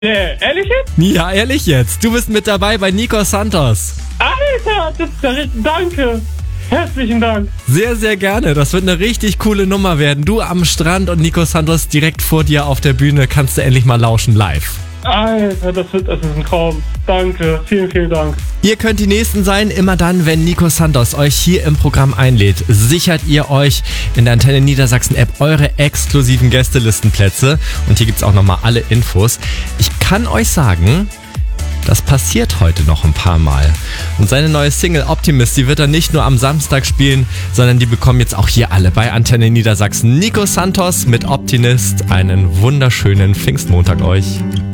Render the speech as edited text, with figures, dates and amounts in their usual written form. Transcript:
Nee, ehrlich jetzt? Ja, ehrlich jetzt. Du bist mit dabei bei Nico Santos. Alter, das ist ja richtig. Danke. Herzlichen Dank. Sehr, sehr gerne. Das wird eine richtig coole Nummer werden. Du am Strand und Nico Santos direkt vor dir auf der Bühne. Kannst du endlich mal lauschen live. Alter, das ist ein Traum. Danke. Vielen, vielen Dank. Ihr könnt die Nächsten sein. Immer dann, wenn Nico Santos euch hier im Programm einlädt, sichert ihr euch in der Antenne Niedersachsen App eure exklusiven Gästelistenplätze. Und hier gibt's auch nochmal alle Infos. Ich kann euch sagen, das passiert heute noch ein paar Mal. Und seine neue Single Optimist, die wird er nicht nur am Samstag spielen, sondern die bekommen jetzt auch hier alle bei Antenne Niedersachsen. Nico Santos mit Optimist. Einen wunderschönen Pfingstmontag euch.